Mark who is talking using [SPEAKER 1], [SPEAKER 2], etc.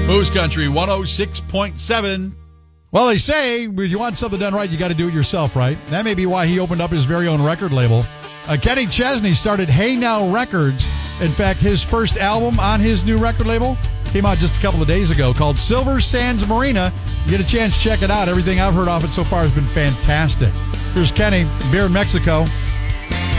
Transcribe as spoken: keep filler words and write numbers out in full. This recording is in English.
[SPEAKER 1] Moose Country one oh six point seven. Well, they say if you want something done right, you got to do it yourself, right? That may be why he opened up his very own record label. Uh, Kenny Chesney started Hey Now Records. In fact, his first album on his new record label came out just a couple of days ago called Silver Sands Marina. You get a chance, check it out. Everything I've heard off it so far has been fantastic. Here's Kenny, Beer in Mexico.